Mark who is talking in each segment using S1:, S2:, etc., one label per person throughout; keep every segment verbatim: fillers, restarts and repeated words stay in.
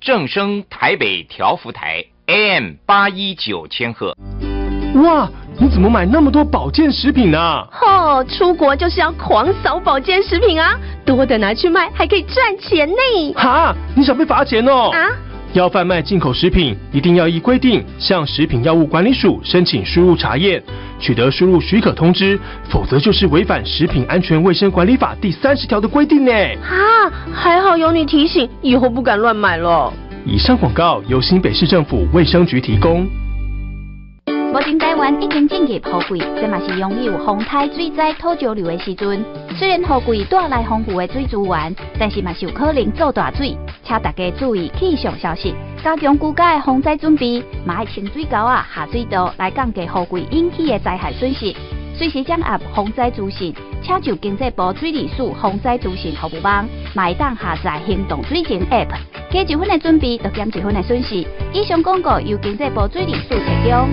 S1: 正声台北调幅台 A M 八一九千赫。
S2: 哇，你怎么买那么多保健食品呢？
S3: 哦，出国就是要狂扫保健食品啊，多的拿去卖还可以赚钱呢。
S2: 哈，你想被罚钱哦？
S3: 啊？
S2: 要贩卖进口食品，一定要依规定向食品药物管理署申请输入查验，取得输入许可通知，否则就是违反食品安全卫生管理法第三十条的规定呢。
S3: 啊，还好有你提醒，以后不敢乱买了。
S2: 以上广告由新北市政府卫生局提供。
S4: 目前台湾已经进入雨季，这嘛是拥有风台水灾土石流的时阵。虽然雨季带来丰富的水资源，但是嘛是有可能做大水，请大家注意气象消息，加强居家的防灾准备，嘛爱清水沟啊、下水道来降低雨季引起的灾害损失。随时掌握防灾资讯，请就经济部水利署防灾资讯服务网，嘛会当下载行动水情 App， 加一分的准备，就减一分的损失。以上广告由经济部水利署提供。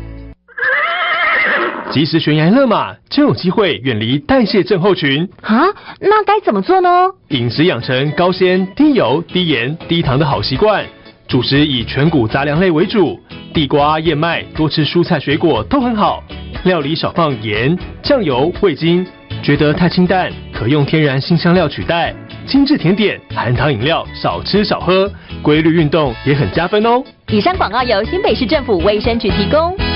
S2: 及时悬崖勒马，就有机会远离代谢症候群
S3: 啊！那该怎么做呢？
S2: 饮食养成高纤、低油、低盐、低糖的好习惯，主食以全谷杂粮类为主，地瓜、燕麦，多吃蔬菜水果都很好。料理少放盐、酱油、味精，觉得太清淡，可用天然新香料取代。精致甜点、含糖饮料少吃少喝，规律运动也很加分哦。
S5: 以上广告由新北市政府卫生局提供。